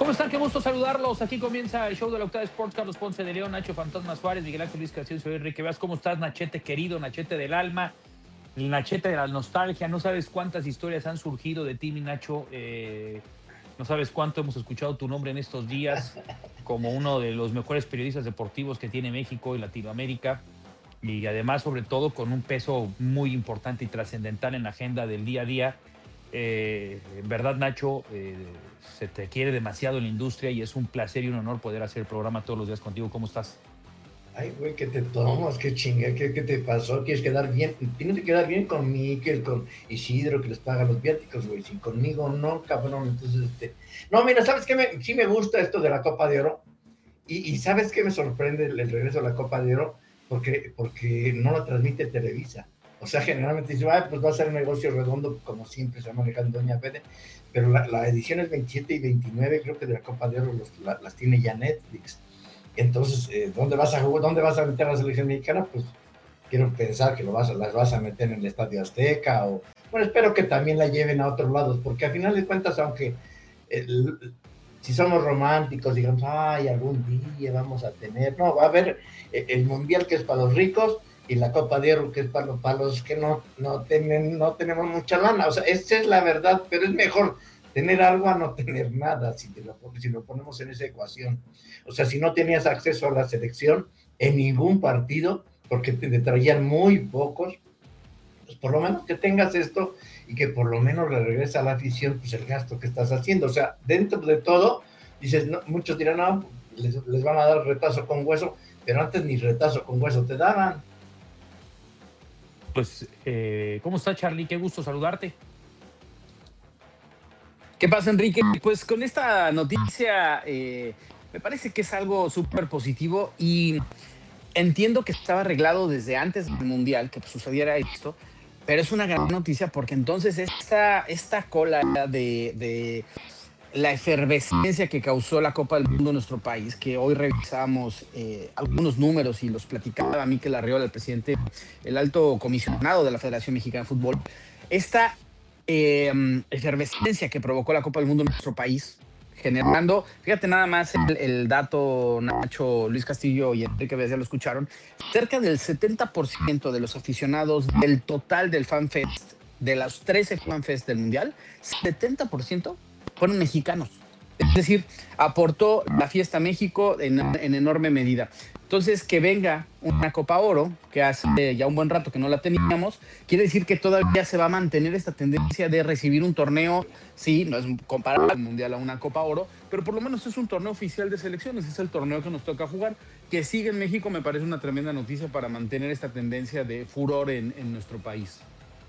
¿Cómo están? Qué gusto saludarlos. Aquí comienza el show de la Octava Sports. Carlos Ponce de León, Nacho Fantasmas Suárez, Miguel Ángel Luis Castillo, soy Enrique Veas. ¿Cómo estás, Nachete querido, Nachete del alma, el Nachete de la nostalgia? No sabes cuántas historias han surgido de ti, mi Nacho. No sabes cuánto hemos escuchado tu nombre en estos días como uno de los mejores periodistas deportivos que tiene México y Latinoamérica. Y además, sobre todo, con un peso muy importante y trascendental en la agenda del día a día. En verdad, Nacho, se te quiere demasiado en la industria y es un placer y un honor poder hacer el programa todos los días contigo. ¿Cómo estás? Ay, güey, ¿qué te tomas? ¿Qué chinga? ¿Qué te pasó? ¿Quieres quedar bien? Tienes que quedar bien con Miquel, con Isidro, que les paga los viáticos, güey. Si conmigo no, cabrón. Entonces, No, mira, ¿sabes qué? Sí me gusta esto de la Copa de Oro. Y ¿sabes qué me sorprende el regreso a la Copa de Oro? Porque no la transmite Televisa. O sea, generalmente dice, pues va a ser un negocio redondo, como siempre se ha manejado en Doña Fede. Pero la edición es 27 y 29, creo que de la Copa de Oro las tiene ya Netflix. Entonces, ¿dónde vas a jugar? ¿Dónde vas a meter a la selección mexicana? Pues quiero pensar que las vas a meter en el Estadio Azteca o, bueno, espero que también la lleven a otros lados, porque al final de cuentas, aunque si somos románticos, digamos, ay, algún día vamos a tener, no, va a haber el Mundial que es para los ricos y la Copa de Oro que es para los que no tenemos mucha lana, o sea, esa es la verdad, pero es mejor tener algo a no tener nada, si lo ponemos en esa ecuación. O sea, si no tenías acceso a la selección en ningún partido, porque te traían muy pocos, pues por lo menos que tengas esto y que por lo menos le regresa a la afición pues el gasto que estás haciendo. O sea, dentro de todo, dices, no, muchos dirán, no, les van a dar retazo con hueso, pero antes ni retazo con hueso te daban. Pues, ¿cómo está, Charlie? Qué gusto saludarte. ¿Qué pasa, Enrique? Pues con esta noticia me parece que es algo súper positivo y entiendo que estaba arreglado desde antes del Mundial que sucediera esto, pero es una gran noticia porque entonces esta cola de la efervescencia que causó la Copa del Mundo en nuestro país, que hoy revisamos algunos números y los platicaba Mikel Arriola, el presidente, el alto comisionado de la Federación Mexicana de Fútbol, esta eh, efervescencia que provocó la Copa del Mundo en nuestro país, generando, fíjate nada más el dato, Nacho, Luis Castillo y Enrique Vélez ya lo escucharon, cerca del 70% de los aficionados del total del FanFest, de los 13 FanFest del Mundial, 70% fueron mexicanos. Es decir, aportó la fiesta a México en enorme medida. Entonces, que venga una Copa Oro, que hace ya un buen rato que no la teníamos, quiere decir que todavía se va a mantener esta tendencia de recibir un torneo, sí, no es comparable al Mundial a una Copa Oro, pero por lo menos es un torneo oficial de selecciones, es el torneo que nos toca jugar. Que sigue en México me parece una tremenda noticia para mantener esta tendencia de furor en nuestro país.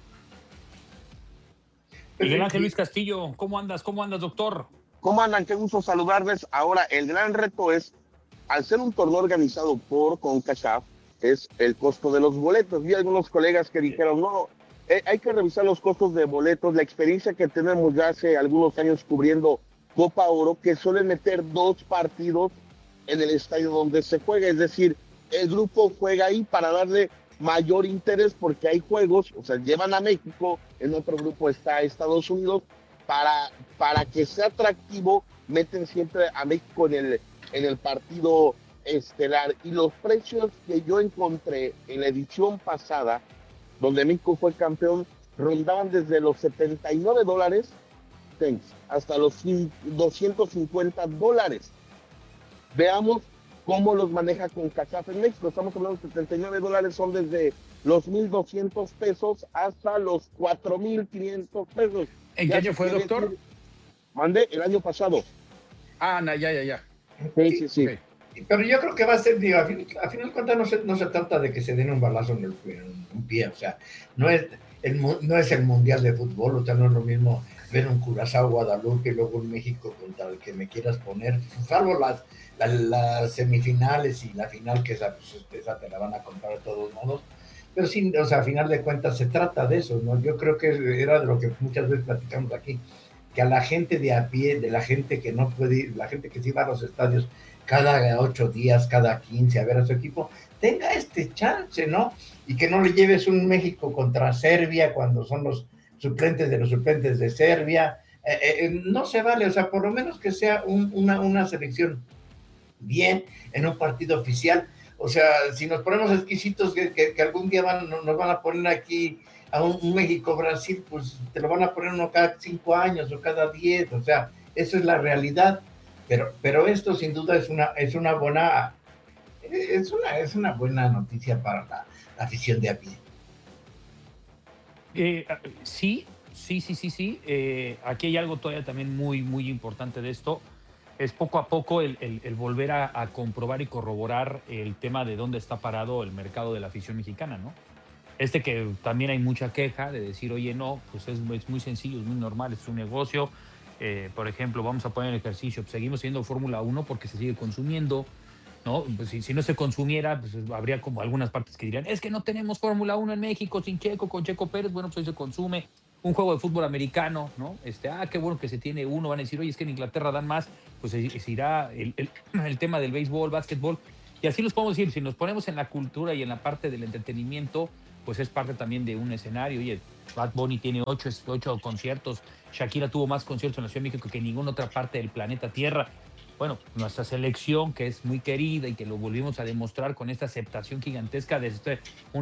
Miguel Ángel Luis Castillo, ¿cómo andas? ¿Cómo andas, doctor? ¿Cómo andan? Qué gusto saludarles. Ahora, el gran reto es, al ser un torneo organizado por CONCACAF, es el costo de los boletos. Vi algunos colegas que dijeron, no, hay que revisar los costos de boletos, la experiencia que tenemos ya hace algunos años cubriendo Copa Oro, que suelen meter 2 partidos en el estadio donde se juega, es decir, el grupo juega ahí para darle mayor interés porque hay juegos, o sea, llevan a México, en otro grupo está Estados Unidos, para que sea atractivo, meten siempre a México en el partido estelar. Y los precios que yo encontré en la edición pasada, donde México fue campeón, rondaban desde los $79 hasta los $250. Veamos cómo los maneja CONCACAF en México. Estamos hablando de $79, son desde los 1,200 pesos hasta los 4,500 pesos. ¿En qué año fue, doctor? Mandé el año pasado. Ah, no, ya. Sí. Okay. Pero yo creo que va a ser, digo, a final de cuentas no se trata de que se den un balazo en un pie, o sea, no es el Mundial de Fútbol, o sea, no es lo mismo ver un Curazao Guadalupe y luego un México contra el que me quieras poner, salvo las semifinales y la final, que esa te la van a comprar de todos modos, pero sí, o sea, a final de cuentas se trata de eso, ¿no? Yo creo que era de lo que muchas veces platicamos aquí, que a la gente de a pie, de la gente que no puede ir, la gente que sí va a los estadios cada 8 días, cada 15 a ver a su equipo, tenga este chance, ¿no? Y que no le lleves un México contra Serbia cuando son los suplentes de Serbia, No se vale, o sea, por lo menos que sea una selección bien en un partido oficial. O sea, si nos ponemos exquisitos que algún día nos van a poner aquí a un México-Brasil, pues te lo van a poner uno cada 5 años o cada 10, o sea, esa es la realidad. Pero esto sin duda es una buena, es una buena noticia para la afición de a pie. Sí, sí, sí, sí, sí. Aquí hay algo todavía también muy, muy importante de esto. Es poco a poco el volver a comprobar y corroborar el tema de dónde está parado el mercado de la afición mexicana, ¿no? Que también hay mucha queja de decir, oye, no, pues es muy sencillo, es muy normal, es un negocio. Por ejemplo, vamos a poner el ejercicio, pues seguimos siendo Fórmula 1 porque se sigue consumiendo, ¿no? Pues si no se consumiera, pues habría como algunas partes que dirían, es que no tenemos Fórmula 1 en México sin Checo, con Checo Pérez, bueno, pues hoy se consume. Un juego de fútbol americano, ¿no? Qué bueno que se tiene uno, van a decir, oye, es que en Inglaterra dan más, pues se irá el tema del béisbol, básquetbol, y así los podemos decir, si nos ponemos en la cultura y en la parte del entretenimiento, pues es parte también de un escenario. Oye, Bad Bunny tiene ocho conciertos, Shakira tuvo más conciertos en la Ciudad de México que en ninguna otra parte del planeta Tierra. Bueno, nuestra selección, que es muy querida y que lo volvimos a demostrar con esta aceptación gigantesca de un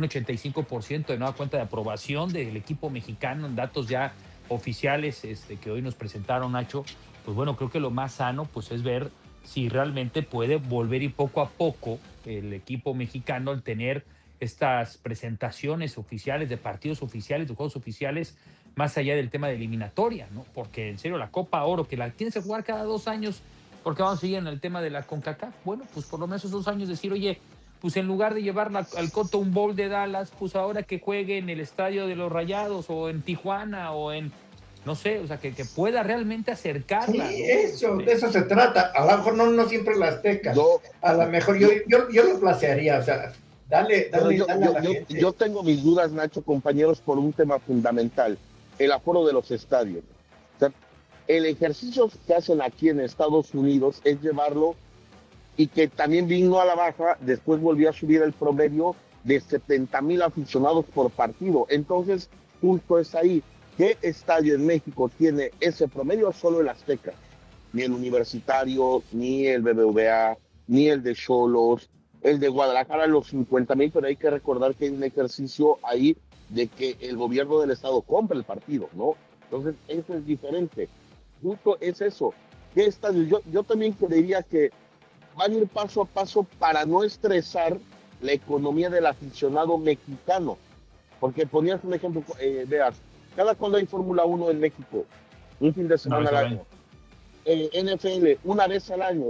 85% de nueva cuenta de aprobación del equipo mexicano en datos ya oficiales que hoy nos presentaron, Nacho, pues bueno, creo que lo más sano pues es ver si realmente puede volver y poco a poco el equipo mexicano al tener estas presentaciones oficiales de partidos oficiales, de juegos oficiales, más allá del tema de eliminatoria, ¿no? Porque en serio, la Copa Oro, que la tienes que jugar cada 2 años, porque vamos a seguir en el tema de la CONCACAF. Bueno, pues por lo menos esos 2 años decir, oye, pues en lugar de llevar al Coto un bowl de Dallas, pues ahora que juegue en el estadio de los Rayados o en Tijuana o en, no sé, o sea, que pueda realmente acercarla, Sí, ¿no? eso, de eso se trata. A lo mejor no siempre la Azteca. Yo, A lo mejor yo lo placearía, o sea, dale pero a la yo gente. tengo mis dudas, Nacho, compañeros, por un tema fundamental, el aforo de los estadios. O sea, el ejercicio que hacen aquí en Estados Unidos es llevarlo y que también vino a la baja, después volvió a subir el promedio de 70,000 aficionados por partido. Entonces, justo es ahí. ¿Qué estadio en México tiene ese promedio? Solo el Azteca. Ni el Universitario, ni el BBVA, ni el de Xolos, el de Guadalajara, los 50,000, pero hay que recordar que hay un ejercicio ahí de que el gobierno del estado compra el partido, ¿no? Entonces, eso es diferente. Justo es eso. ¿Qué estadio? Yo también creería que van a ir paso a paso para no estresar la economía del aficionado mexicano. Porque ponías un ejemplo, veas, cada cuando hay Fórmula 1 en México, un fin de Una semana vez al al año, año. NFL, una vez al año,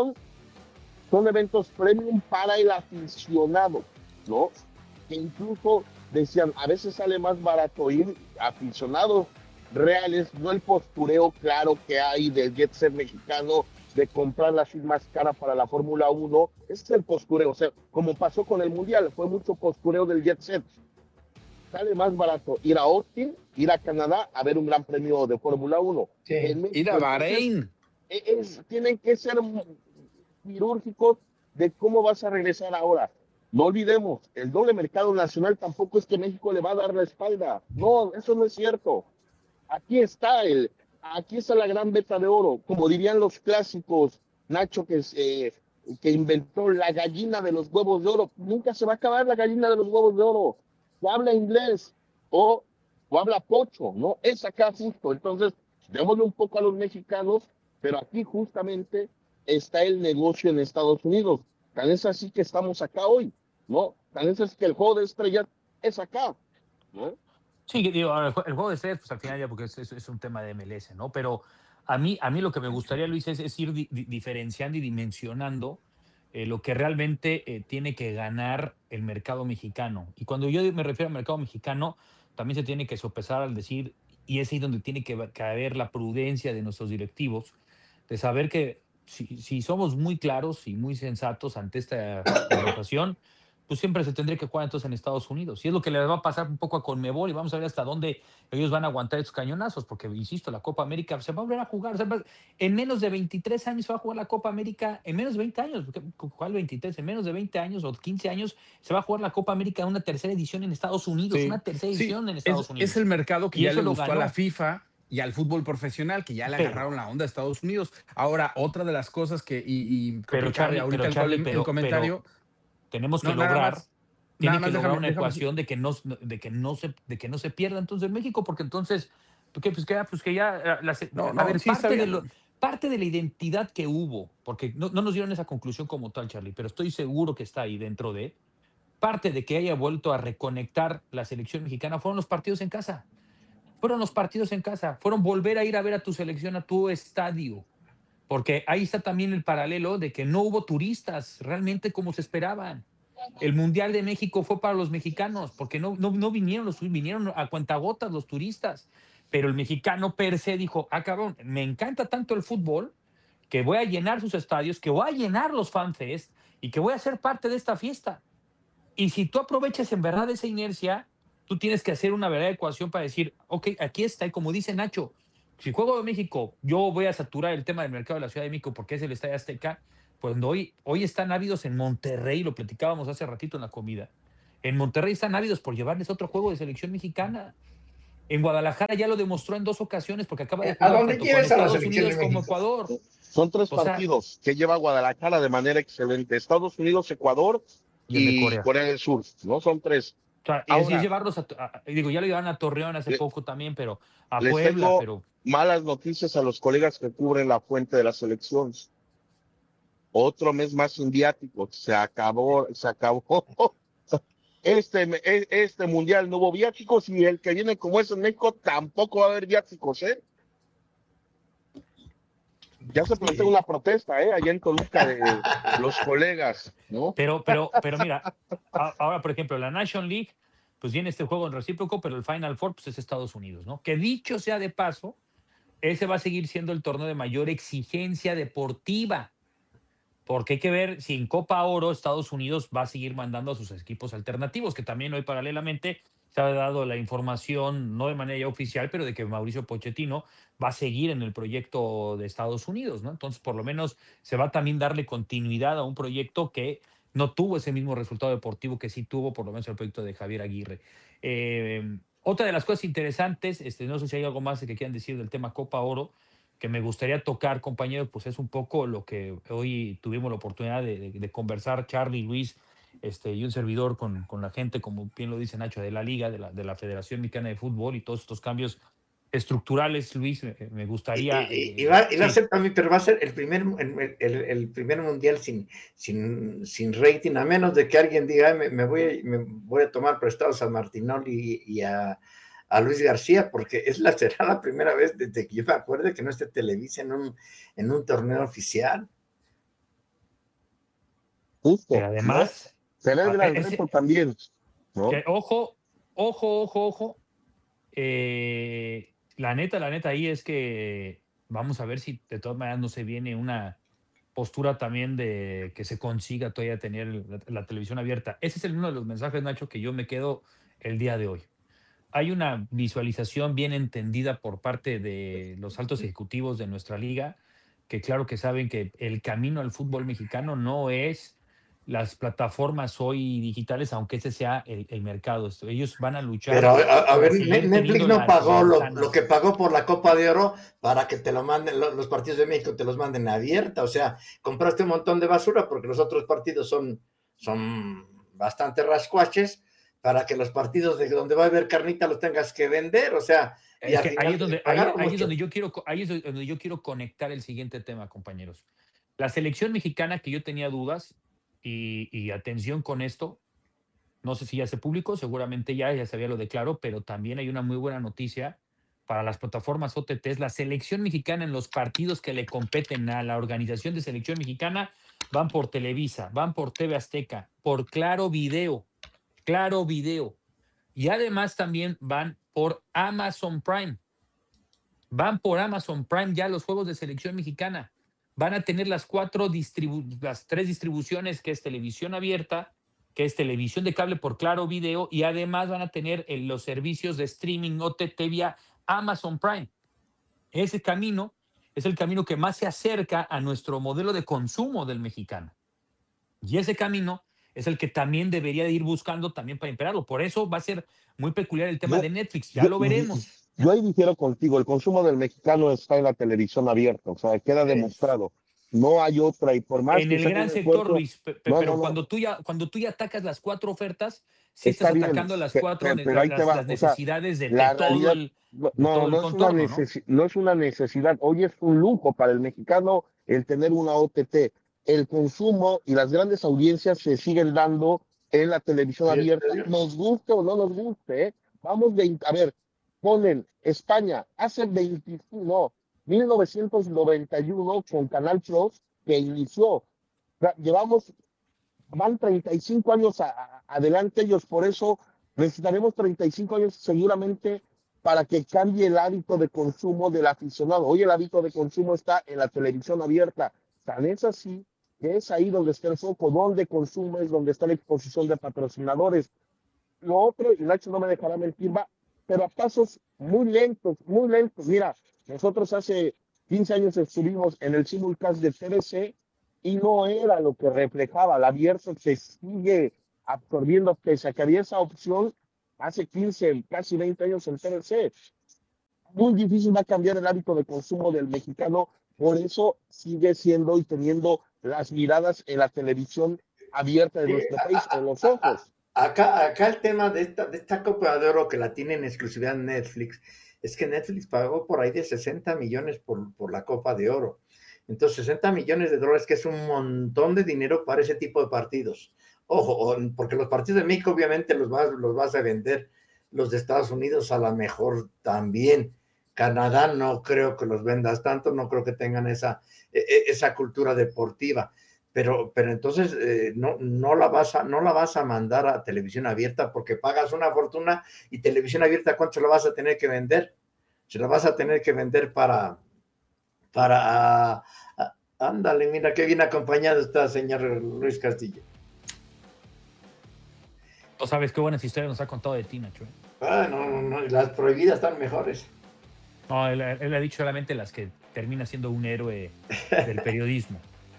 son eventos premium para el aficionado, ¿no? Que incluso decían, a veces sale más barato ir aficionados reales, no el postureo claro que hay del jet set mexicano de comprar la suite más cara para la Fórmula 1, ese es el postureo, o sea, como pasó con el Mundial, fue mucho postureo del jet set. Sale más barato ir a Austin, ir a Canadá a ver un gran premio de Fórmula 1. Sí. En Ir México, a entonces, Bahrein. tienen que ser quirúrgicos de cómo vas a regresar ahora. No olvidemos, el doble mercado nacional tampoco es que México le va a dar la espalda. No, eso no es cierto. Aquí está aquí está la gran beta de oro. Como dirían los clásicos, Nacho, que inventó la gallina de los huevos de oro. Nunca se va a acabar la gallina de los huevos de oro. Se habla inglés o habla pocho, ¿no? Es acá justo. Entonces, démosle un poco a los mexicanos, pero aquí justamente está el negocio en Estados Unidos. Tan es así que estamos acá hoy, ¿no? Tan es así que el juego de estrellas es acá, ¿no? Sí, digo, ahora, el juego de estrellas, pues al final ya, porque es un tema de MLS, ¿no? Pero a mí lo que me gustaría, Luis, es ir diferenciando y dimensionando lo que realmente tiene que ganar el mercado mexicano. Y cuando yo me refiero al mercado mexicano, también se tiene que sopesar al decir, y es ahí donde tiene que caber la prudencia de nuestros directivos, de saber que si somos muy claros y muy sensatos ante esta conversación, pues siempre se tendría que jugar entonces en Estados Unidos. Y es lo que les va a pasar un poco a Conmebol y vamos a ver hasta dónde ellos van a aguantar estos cañonazos, porque, insisto, la Copa América se va a volver a jugar. O sea, en menos de 23 años se va a jugar la Copa América, en menos de 20 años, ¿cuál 23? En menos de 20 años o 15 años se va a jugar la Copa América en una tercera edición en Estados Unidos, una Sí, tercera sí, edición en es Estados el Unidos. mercado que Y ya eso le lo gustó a la ganó. FIFA y al fútbol profesional, que ya le Pero, agarraron la onda a Estados Unidos. Ahora, otra de las cosas y creo pero que cabe Charlie, ahorita pero el, Charlie, el comentario, tenemos que no, nada lograr, más, nada tienen que más lograr una déjame, ecuación de que no se pierda entonces México, porque entonces, pues que ya, no, a no, ver, sí está bien. parte de la identidad que hubo, porque no nos dieron esa conclusión como tal, Charlie, pero estoy seguro que está ahí dentro de, parte de que haya vuelto a reconectar la selección mexicana fueron los partidos en casa. Fueron los partidos en casa, fueron volver a ir a ver a tu selección a tu estadio, porque ahí está también el paralelo de que no hubo turistas realmente como se esperaban. El Mundial de México fue para los mexicanos, porque no vinieron, vinieron a cuentagotas los turistas, pero el mexicano per se dijo, cabrón, me encanta tanto el fútbol que voy a llenar sus estadios, que voy a llenar los fanfest y que voy a ser parte de esta fiesta. Y si tú aprovechas en verdad esa inercia, tú tienes que hacer una verdadera ecuación para decir, ok, aquí está, y como dice Nacho, si juego de México, yo voy a saturar el tema del mercado de la Ciudad de México porque es el Estadio Azteca, pues hoy están ávidos en Monterrey, lo platicábamos hace ratito en la comida. En Monterrey están ávidos por llevarles otro juego de selección mexicana. En Guadalajara ya lo demostró en 2 ocasiones porque acaba de ¿A jugar dónde tanto con lleves a la Estados selección de Unidos como México? Ecuador. Son 3 O sea, partidos que lleva Guadalajara de manera excelente. Estados Unidos, Ecuador y el de y Corea. Corea del Sur, ¿no? Son 3. O sea, y es Ahora, llevarlos digo, ya lo llevaron a Torreón hace le- poco también, pero a les Puebla, tengo pero malas noticias a los colegas que cubren la fuente de la selección. Otro mes más sin viáticos. Se acabó. Este mundial no hubo viáticos y el que viene como es en México tampoco va a haber viáticos, ¿eh? Ya se plantea una protesta, allá en Toluca de los colegas, ¿no? pero mira, ahora, por ejemplo, la National League, pues viene este juego en recíproco, pero el Final Four, pues es Estados Unidos, ¿no? Que dicho sea de paso, ese va a seguir siendo el torneo de mayor exigencia deportiva, porque hay que ver si en Copa Oro Estados Unidos va a seguir mandando a sus equipos alternativos, que también hoy paralelamente se ha dado la información, no de manera ya oficial, pero de que Mauricio Pochettino va a seguir en el proyecto de Estados Unidos, ¿no? Entonces, por lo menos se va a también darle continuidad a un proyecto que no tuvo ese mismo resultado deportivo que sí tuvo, por lo menos el proyecto de Javier Aguirre. Otra de las cosas interesantes, no sé si hay algo más que quieran decir del tema Copa Oro, que me gustaría tocar, compañero, pues es un poco lo que hoy tuvimos la oportunidad de conversar, Charlie, Luis, y un servidor con la gente, como bien lo dice Nacho, de la Liga, de la Federación Mexicana de Fútbol y todos estos cambios estructurales, Luis, me gustaría... Va a sí, ser también, pero va a ser el primer mundial sin rating, a menos de que alguien diga, me voy a tomar prestado a San Martinoli y a Luis García, porque será la primera vez desde que yo me acuerdo que no esté Televisa en un torneo oficial. Justo, pero ¿no? además, Celebra el reto también, ¿no? que, ojo, la neta ahí es que vamos a ver si de todas maneras no se viene una postura también de que se consiga todavía tener la televisión abierta. Ese es uno de los mensajes, Nacho, que yo me quedo el día de hoy. Hay una visualización bien entendida por parte de los altos ejecutivos de nuestra liga, que claro que saben que el camino al fútbol mexicano no es las plataformas hoy digitales, aunque ese sea el mercado. Ellos van a luchar Pero a ver, por seguir Netflix teniendo no las pagó lo que ventanas. pagó por la Copa de Oro para que te lo manden, los partidos de México te los manden abierta. O sea, compraste un montón de basura porque los otros partidos son bastante rascuaches para que los partidos de donde va a haber carnita los tengas que vender. O sea, y Es al que ahí es final donde, pagaron ahí es mucho. donde yo quiero conectar el siguiente tema, compañeros. La selección mexicana, que yo tenía dudas, y atención con esto, no sé si ya se publicó, seguramente ya sabía lo declaro, pero también hay una muy buena noticia para las plataformas OTTs. La selección mexicana en los partidos que le competen a la organización de selección mexicana van por Televisa, van por TV Azteca, por Claro Video. Y además también van por Amazon Prime. Van por Amazon Prime ya los juegos de selección mexicana. Van a tener las tres distribuciones, que es televisión abierta, que es televisión de cable por Claro Video, y además van a tener los servicios de streaming OTT vía Amazon Prime. Ese camino es el camino que más se acerca a nuestro modelo de consumo del mexicano. Y ese camino es el que también debería de ir buscando también para imperarlo. Por eso va a ser muy peculiar el tema Yo, de Netflix. Ya yo, lo veremos. Yo ahí difiero contigo, el consumo del mexicano está en la televisión abierta, o sea, queda Es- demostrado. No hay otra, y por más En que el esté gran de sector, acuerdo, Luis, no, no, pero no, cuando tú ya atacas las cuatro ofertas, sí estás está bien, atacando las cuatro, pero ahí te va, las o sea, necesidades la realidad, de todo el contorno, ¿no? no es una necesidad, hoy es un lujo para el mexicano el tener una OTT. El consumo y las grandes audiencias se siguen dando en la televisión abierta, nos guste o no nos guste, ¿eh? Vamos, a ver, ponen España, hace 25, no, 1991 con Canal Plus, que inició, llevamos van 35 años adelante ellos, por eso necesitaremos 35 años seguramente para que cambie el hábito de consumo del aficionado. Hoy el hábito de consumo está en la televisión abierta, tan es así que es ahí donde está el foco, donde consumes, donde está la exposición de patrocinadores. Lo otro, y Nacho no me dejará mentir, va, pero a pasos muy lentos, muy lentos. Mira, nosotros hace 15 años estuvimos en el simulcast de TVC y no era lo que reflejaba. La abierto se sigue absorbiendo, pese a que había esa opción hace 15, casi 20 años en TVC. Muy difícil va a cambiar el hábito de consumo del mexicano, por eso sigue siendo y teniendo las miradas en la televisión abierta de Sí, nuestro país, en los ojos. acá el tema de esta Copa de Oro que la tiene en exclusividad en Netflix, es que Netflix pagó por ahí de 60 millones por la Copa de Oro. Entonces, 60 millones de dólares, que es un montón de dinero para ese tipo de partidos. Ojo, porque los partidos de México obviamente los vas a vender, los de Estados Unidos a lo mejor también. Canadá no creo que los vendas tanto, no creo que tengan esa cultura deportiva. Pero entonces no la vas a mandar a televisión abierta porque pagas una fortuna, y televisión abierta, ¿cuánto se la vas a tener que vender? Se la vas a tener que vender para, ándale, mira qué bien acompañado está señor Luis Castillo. Tú sabes qué buenas historias nos ha contado de ti, Nacho. No, las prohibidas están mejores. No, él ha dicho solamente las que termina siendo un héroe del periodismo.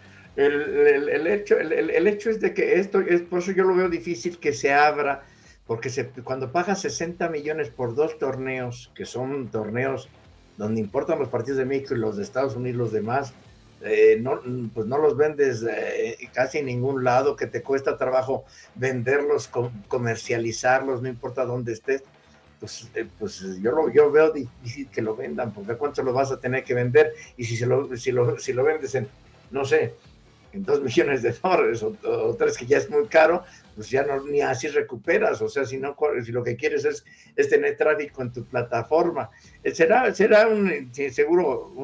El hecho es de que esto, es por eso yo lo veo difícil que se abra, porque cuando pagas 60 millones por dos torneos, que son torneos donde importan los partidos de México y los de Estados Unidos, los demás, pues no los vendes casi en ningún lado, que te cuesta trabajo venderlos, comercializarlos, no importa dónde estés. Pues yo veo difícil que lo vendan, porque ¿cuánto lo vas a tener que vender? Y si lo vendes en, no sé, en 2 millones de dólares o 3, que ya es muy caro, pues ya no, ni así recuperas. O sea, si lo que quieres es tener tráfico en tu plataforma, será seguro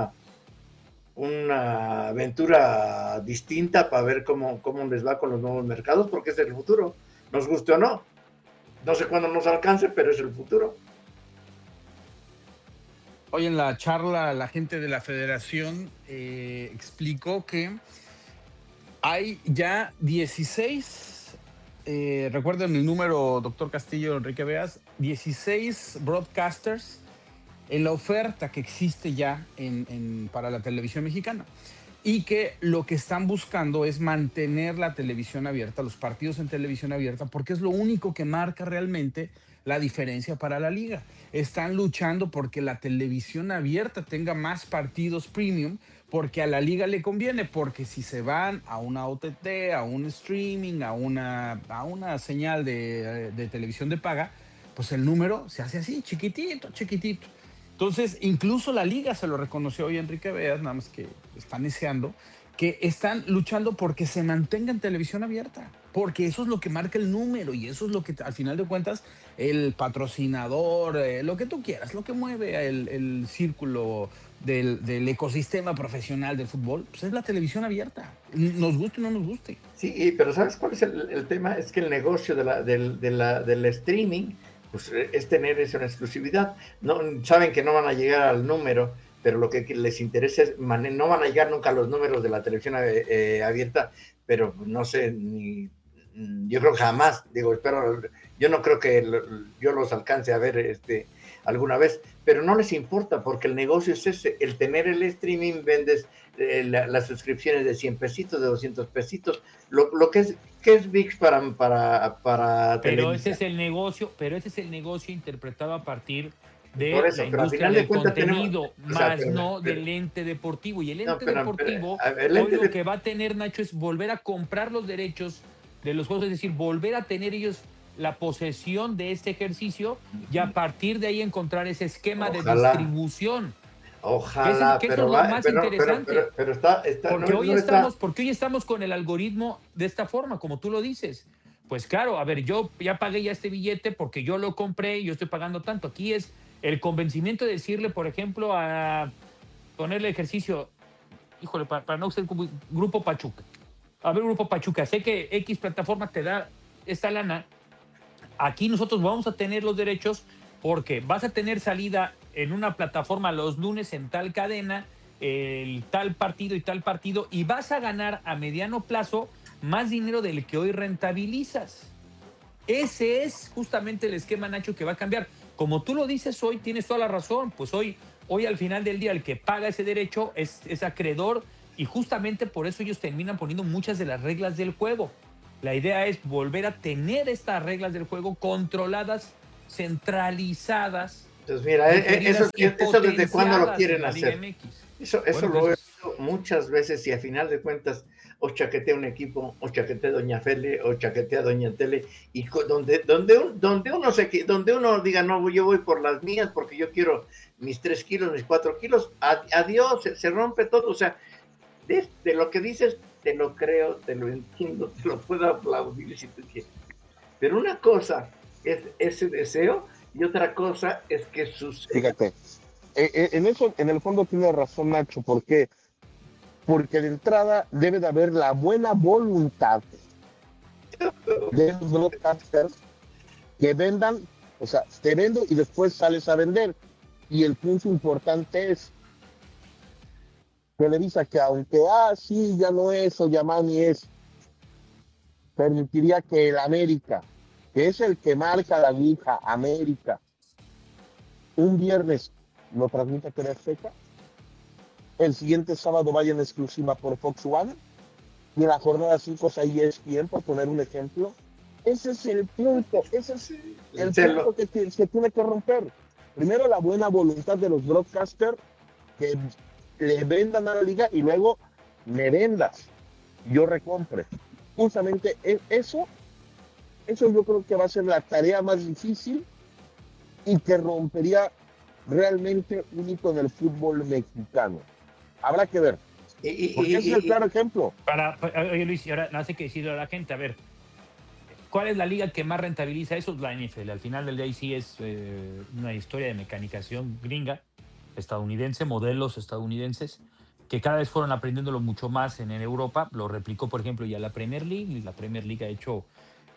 una aventura distinta para ver cómo les va con los nuevos mercados, porque es el futuro, nos guste o no. No sé cuándo nos alcance, pero es el futuro. Hoy en la charla, la gente de la federación explicó que hay ya 16, recuerden el número, doctor Castillo, Enrique Beas, 16 broadcasters en la oferta que existe ya para la televisión mexicana. Y que lo que están buscando es mantener la televisión abierta, los partidos en televisión abierta, porque es lo único que marca realmente la diferencia para la liga. Están luchando porque la televisión abierta tenga más partidos premium, porque a la liga le conviene, porque si se van a una OTT, a un streaming, a una señal de televisión de paga, pues el número se hace así, chiquitito, chiquitito. Entonces, incluso la liga se lo reconoció hoy a Enrique Beas, nada más que están deseando, que están luchando porque se mantenga en televisión abierta, porque eso es lo que marca el número y eso es lo que al final de cuentas el patrocinador, lo que tú quieras, lo que mueve el círculo del ecosistema profesional del fútbol, pues es la televisión abierta, nos guste o no nos guste. Sí, pero ¿sabes cuál es el tema? Es que el negocio del streaming, pues es tener esa exclusividad. No, saben que no van a llegar al número, pero lo que les interesa es, no van a llegar nunca a los números de la televisión abierta, pero no sé, yo creo que jamás, digo, espero, yo no creo que yo los alcance a ver alguna vez, pero no les importa, porque el negocio es ese, el tener el streaming, vendes las suscripciones de 100 pesitos, de 200 pesitos, lo que es, ¿qué es VIX para Pero ese Televisa? es el negocio, interpretado a partir de Por eso, la pero al industria final de del cuentas contenido, o sea, más no del ente deportivo. Y el no, ente pero, deportivo, a ver, el hoy ente lo que va a tener, Nacho, es volver a comprar los derechos de los juegos, es decir, volver a tener ellos la posesión de este ejercicio y a partir de ahí encontrar ese esquema de ojalá, distribución. ojalá, Que eso es pero lo va, más interesante. pero está, no, no está. Porque hoy estamos con el algoritmo de esta forma, como tú lo dices. Pues claro, a ver, yo ya pagué ya este billete porque yo lo compré y yo estoy pagando tanto. Aquí es el convencimiento de decirle, por ejemplo, a ponerle ejercicio, híjole, para no ser como Grupo Pachuca. A ver, Grupo Pachuca, sé que X plataforma te da esta lana. Aquí nosotros vamos a tener los derechos porque vas a tener salida en una plataforma los lunes en tal cadena, el tal partido, y vas a ganar a mediano plazo más dinero del que hoy rentabilizas. Ese es justamente el esquema, Nacho, que va a cambiar. Como tú lo dices hoy, tienes toda la razón. Pues hoy al final del día, el que paga ese derecho es acreedor y justamente por eso ellos terminan poniendo muchas de las reglas del juego. La idea es volver a tener estas reglas del juego controladas, centralizadas, Entonces, mira, requeridas y eso desde cuándo lo potenciadas en quieren la Liga hacer. MX. Eso Bueno, lo he pues visto muchas veces y a final de cuentas o chaquetea un equipo, o chaquetea Doña Fele, o chaquetea Doña Tele, y donde uno diga, no, yo voy por las mías porque yo quiero mis 3 kilos, mis 4 kilos, adiós, se rompe todo. O sea, de lo que dices, te lo creo, te lo entiendo, te lo puedo aplaudir si tú quieres. Pero una cosa es ese deseo y otra cosa es que suceda. Fíjate, en eso, en el fondo tiene razón Nacho, ¿por qué? Porque de entrada debe de haber la buena voluntad de los broadcasters que vendan, o sea, te vendo y después sales a vender. Y el punto importante es Televisa, que aunque, sí, ya no es, o Yamani es, permitiría que el América, que es el que marca la liga América, un viernes lo transmite TV Azteca, el siguiente sábado vaya en exclusiva por Fox One, y en la jornada 5 sea ESPN, por poner un ejemplo. Ese es el punto, ese es el punto que tiene que romper. Primero, la buena voluntad de los broadcasters que le vendan a la liga y luego me vendas, yo recompre. Justamente eso yo creo que va a ser la tarea más difícil y que rompería realmente un hito en el fútbol mexicano. Habrá que ver. Porque ese es el claro ejemplo. Oye, Luis, y ahora no hace que decirle a la gente, a ver, ¿cuál es la liga que más rentabiliza eso? Es la NFL. Al final del día sí es una historia de mecanización gringa, estadounidense, modelos estadounidenses, que cada vez fueron aprendiéndolo mucho más en Europa. Lo replicó, por ejemplo, ya la Premier League, y la Premier League ha hecho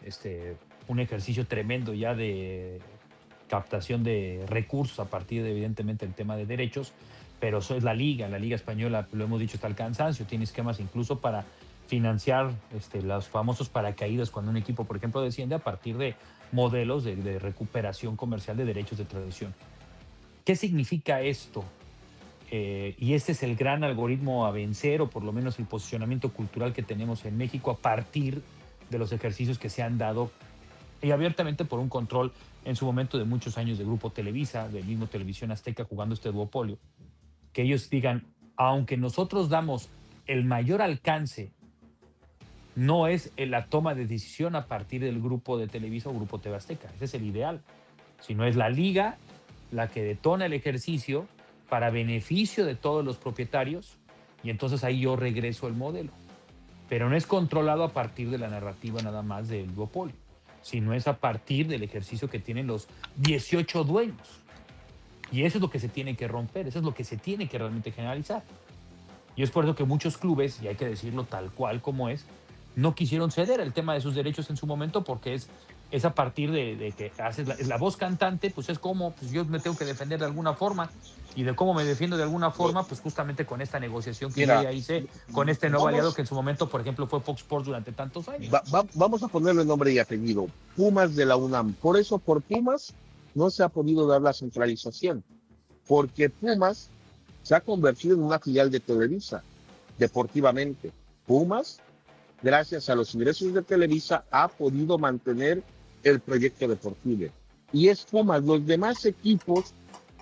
un ejercicio tremendo ya de captación de recursos a partir de, evidentemente, el tema de derechos, pero eso es la liga española, lo hemos dicho hasta el cansancio, tiene esquemas incluso para financiar los famosos paracaídas cuando un equipo, por ejemplo, desciende a partir de modelos de recuperación comercial de derechos de tradición. ¿Qué significa esto? Y este es el gran algoritmo a vencer, o por lo menos el posicionamiento cultural que tenemos en México a partir de los ejercicios que se han dado y abiertamente por un control en su momento de muchos años de Grupo Televisa, del mismo Televisión Azteca jugando este duopolio, que ellos digan, aunque nosotros damos el mayor alcance, no es la toma de decisión a partir del grupo de Televisa o Grupo TV Azteca, ese es el ideal, sino es la liga la que detona el ejercicio para beneficio de todos los propietarios, y entonces ahí yo regreso el modelo. Pero no es controlado a partir de la narrativa nada más del duopolio, sino es a partir del ejercicio que tienen los 18 dueños. Y eso es lo que se tiene que romper, eso es lo que se tiene que realmente generalizar. Y es por eso que muchos clubes, y hay que decirlo tal cual como es, no quisieron ceder el tema de sus derechos en su momento, porque es a partir de que haces la voz cantante, pues es como, pues yo me tengo que defender de alguna forma, y de cómo me defiendo de alguna forma, pues justamente con esta negociación que yo ya hice con este nuevo aliado que en su momento, por ejemplo, fue Fox Sports durante tantos años. Vamos a ponerle nombre y apellido, Pumas de la UNAM. Por eso, por Pumas, no se ha podido dar la centralización, porque Pumas se ha convertido en una filial de Televisa, deportivamente. Pumas, gracias a los ingresos de Televisa, ha podido mantener el proyecto deportivo. Y es Pumas, los demás equipos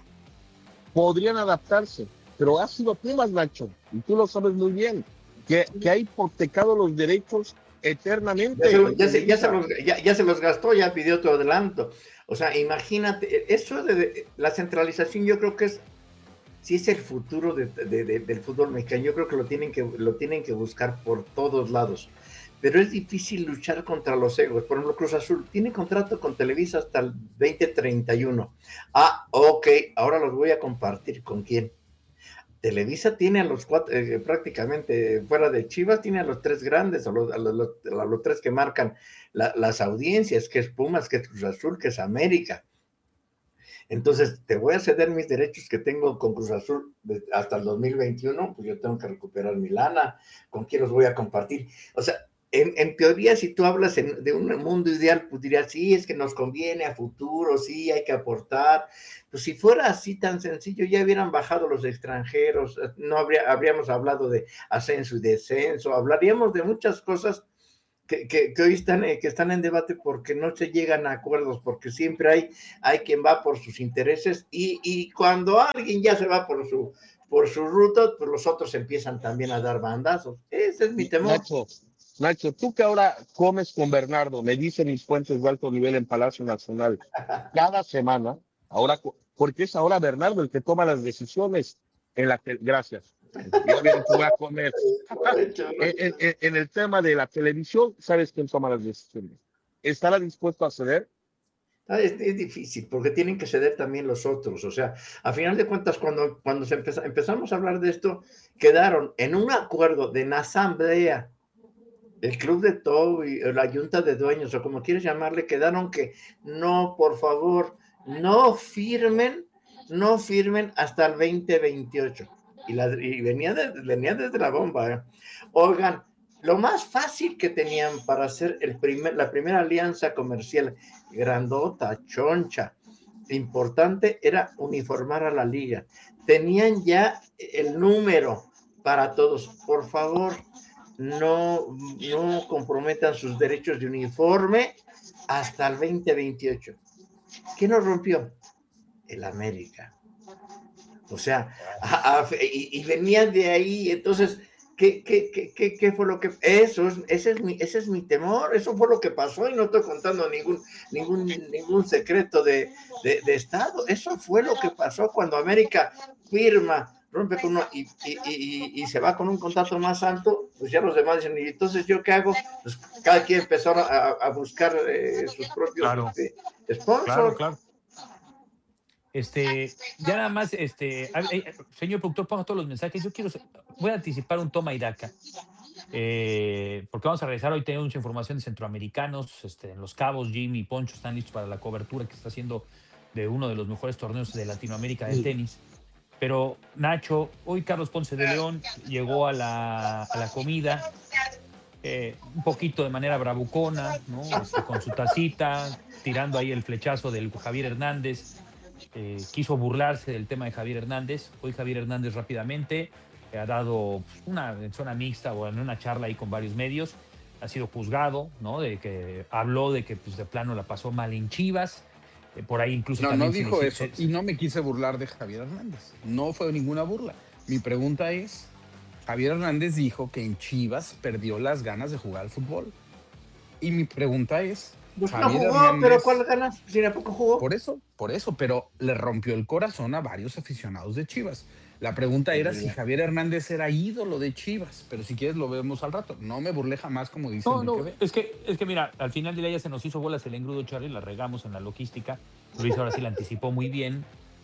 podrían adaptarse, pero ha sido Pumas, Nacho, y tú lo sabes muy bien, que ha hipotecado los derechos eternamente. Ya se los gastó, ya pidió tu adelanto. O sea, imagínate, eso de la centralización yo creo que sí es el futuro del fútbol mexicano. Yo creo que lo tienen que buscar por todos lados. Pero es difícil luchar contra los egos. Por ejemplo, Cruz Azul tiene contrato con Televisa hasta el 2031. Ah, ok, ahora los voy a compartir. ¿Con quién? Televisa tiene a los cuatro, prácticamente fuera de Chivas, tiene a los tres grandes, a los tres que marcan las audiencias, que es Pumas, que es Cruz Azul, que es América. Entonces, te voy a ceder mis derechos que tengo con Cruz Azul hasta el 2021, pues yo tengo que recuperar mi lana, ¿con quién los voy a compartir? O sea, en teoría, si tú hablas de un mundo ideal, pues dirías, sí, es que nos conviene a futuro, sí, hay que aportar. Pues si fuera así tan sencillo, ya hubieran bajado los extranjeros, no habríamos hablado de ascenso y descenso, hablaríamos de muchas cosas que hoy están en debate porque no se llegan a acuerdos, porque siempre hay quien va por sus intereses y cuando alguien ya se va por su ruta, pues los otros empiezan también a dar bandazos. Ese es mi temor. Nacho, tú que ahora comes con Bernardo, me dicen mis fuentes de alto nivel en Palacio Nacional, cada semana, ahora, porque es ahora Bernardo el que toma las decisiones en la gracias. Yo bien voy a comer. En el tema de la televisión, ¿sabes quién toma las decisiones? ¿Estará dispuesto a ceder? Es difícil, porque tienen que ceder también los otros. O sea, a final de cuentas, cuando empezamos a hablar de esto, quedaron en un acuerdo de una asamblea, el club de todo y la junta de dueños, o como quieres llamarle, quedaron que no, por favor, no firmen hasta el 2028. Y venía desde la bomba. Oigan, lo más fácil que tenían para hacer la primera alianza comercial grandota, choncha, importante, era uniformar a la liga. Tenían ya el número para todos. Por favor, no comprometan sus derechos de uniforme hasta el 2028. ¿Quién nos rompió? El América. O sea, y venía de ahí. Entonces, ¿qué fue lo que? Ese es mi temor. Eso fue lo que pasó y no estoy contando ningún secreto de Estado. Eso fue lo que pasó cuando América firma, rompe con uno y se va con un contrato más alto. Pues ya los demás dicen, ¿y entonces yo qué hago? Pues cada quien empezó a buscar sus propios sponsors. Claro. Ya nada más, señor productor, ponga todos los mensajes. Voy a anticipar un toma y daca, porque vamos a regresar. Hoy tenemos mucha información de centroamericanos, en Los Cabos. Jimmy y Poncho están listos para la cobertura que está haciendo de uno de los mejores torneos de Latinoamérica de tenis. Pero Nacho, hoy Carlos Ponce de León llegó a la comida, un poquito de manera bravucona, ¿no? Con su tacita, tirando ahí el flechazo del Javier Hernández. Quiso burlarse del tema de Javier Hernández. Hoy Javier Hernández rápidamente ha dado una en zona mixta o en una charla ahí con varios medios. Ha sido juzgado, ¿no? De que habló de que pues, de plano la pasó mal en Chivas. Por ahí incluso no dijo eso. Y no me quise burlar de Javier Hernández. No fue ninguna burla. Mi pregunta es, Javier Hernández dijo que en Chivas perdió las ganas de jugar al fútbol. Y mi pregunta es, pues Javier no jugó, Hernández, pero ¿cuál ganas? Si ¿a poco jugó? Por eso, pero le rompió el corazón a varios aficionados de Chivas. La pregunta era si Javier Hernández era ídolo de Chivas, pero si quieres lo vemos al rato. No me burlé jamás, como dicen. No, es que mira, al final del día ya se nos hizo bolas el engrudo, Charlie, la regamos en la logística. Luis ahora sí la anticipó muy bien.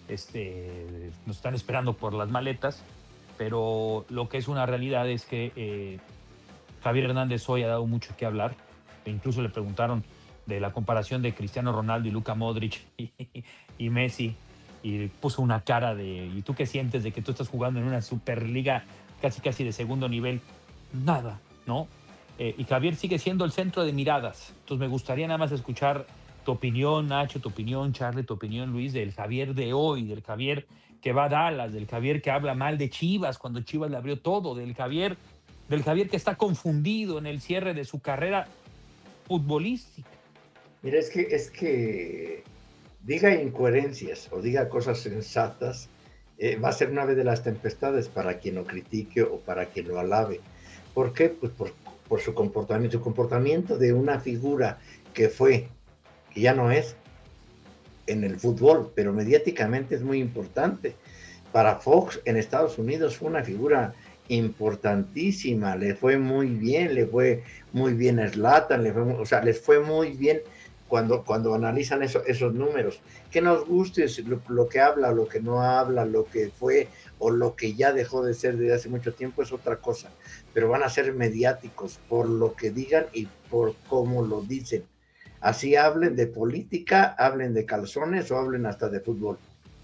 Nos están esperando por las maletas, pero lo que es una realidad es que Javier Hernández hoy ha dado mucho que hablar. E incluso le preguntaron de la comparación de Cristiano Ronaldo y Luka Modric y Messi, y puso una cara de, ¿y tú qué sientes de que tú estás jugando en una Superliga casi de segundo nivel? Nada, ¿no? Y Javier sigue siendo el centro de miradas. Entonces me gustaría nada más escuchar tu opinión, Nacho, tu opinión, Charlie, tu opinión, Luis, del Javier de hoy, del Javier que va a Dallas, del Javier que habla mal de Chivas cuando Chivas le abrió todo, del Javier que está confundido en el cierre de su carrera futbolística. Mira, es que diga incoherencias o diga cosas sensatas, va a ser una vez de las tempestades para quien lo critique o para quien lo alabe. ¿Por qué? Pues por su comportamiento de una figura que fue, que ya no es en el fútbol, pero mediáticamente es muy importante. Para Fox en Estados Unidos fue una figura importantísima, le fue muy bien a Zlatan, o sea, les fue muy bien cuando analizan esos números. Que nos guste lo que habla, lo que no habla, lo que fue o lo que ya dejó de ser desde hace mucho tiempo es otra cosa, pero van a ser mediáticos por lo que digan y por cómo lo dicen. Así hablen de política, hablen de calzones o hablen hasta de fútbol.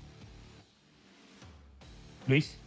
Luis.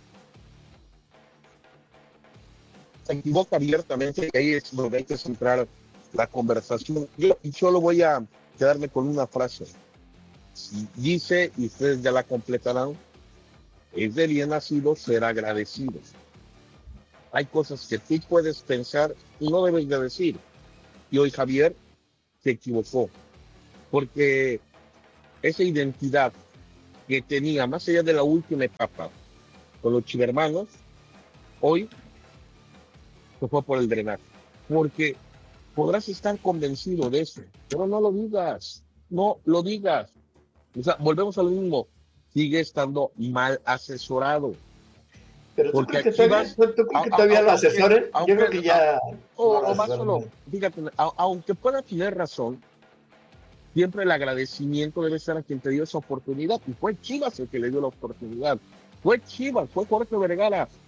Se equivoca abiertamente y ahí es donde hay que centrar la conversación. Yo solo voy a quedarme con una frase. Dice, y ustedes ya la completarán, es de bien nacido ser agradecido. Hay cosas que tú puedes pensar y no debes de decir. Y hoy Javier se equivocó, porque esa identidad que tenía, más allá de la última etapa con los chivermanos, hoy se fue por el drenaje. Porque podrás estar convencido de eso, pero no lo digas, no lo digas. O sea, volvemos a lo mismo, sigue estando mal asesorado. Pero porque aquí vas, ¿tú crees que todavía lo asesoren? Yo creo que ya o más solo, fíjate, aunque pueda tener razón, siempre el agradecimiento debe ser a quien te dio esa oportunidad, y fue Chivas el que le dio la oportunidad. Fue Chivas, fue Jorge Vergara